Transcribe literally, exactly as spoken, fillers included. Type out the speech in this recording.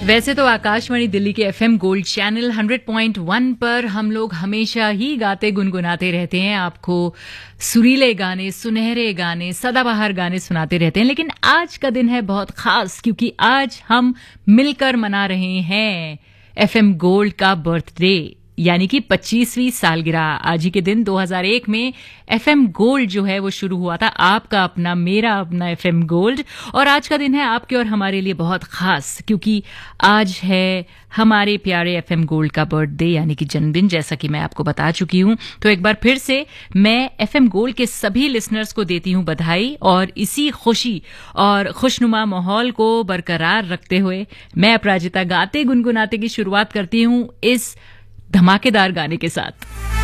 वैसे तो आकाशवाणी दिल्ली के FM gold channel hundred point one पर हम लोग हमेशा ही गाते गुनगुनाते रहते हैं, आपको सुरीले गाने, सुनहरे गाने, सदाबहार गाने सुनाते रहते हैं। लेकिन आज का दिन है बहुत खास, क्योंकि आज हम मिलकर मना रहे हैं एफएम गोल्ड का बर्थडे, यानी कि पच्चीसवीं सालगिरह। आज ही के दिन दो हज़ार एक में एफएम गोल्ड जो है वो शुरू हुआ था, आपका अपना मेरा अपना एफएम गोल्ड। और आज का दिन है आपके और हमारे लिए बहुत खास, क्योंकि आज है हमारे प्यारे एफएम गोल्ड का बर्थडे, यानी कि जन्मदिन, जैसा कि मैं आपको बता चुकी हूं। तो एक बार फिर से मैं एफएम गोल्ड के सभी लिसनर्स को देती हूं बधाई, और इसी खुशी और खुशनुमा माहौल को बरकरार रखते हुए मैं अपराजिता गाते गुनगुनाते की शुरुआत करती हूं इस धमाकेदार गाने के साथ।